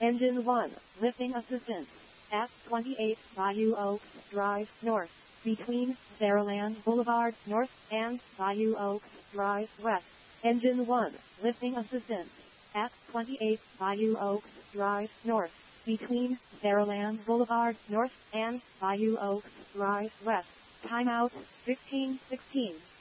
Engine 1, lifting assistance. At 28 Bayou Oaks Drive North, between Saraland Boulevard North and Bayou Oaks Drive West. Engine 1, lifting assistance. At 28 Bayou Oaks Drive North, between Saraland Boulevard North and Bayou Oaks Drive West. Timeout 15:16.